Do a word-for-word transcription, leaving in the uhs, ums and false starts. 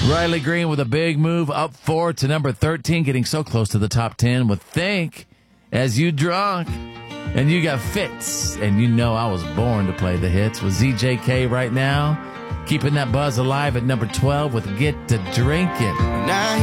Riley Green with a big move up four to number thirteen, getting so close to the top ten with Think As You Drunk. And you got Fitz, and you know I was born to play the hits with Z J K right now, keeping that buzz alive at number twelve with Get to Drinking. Now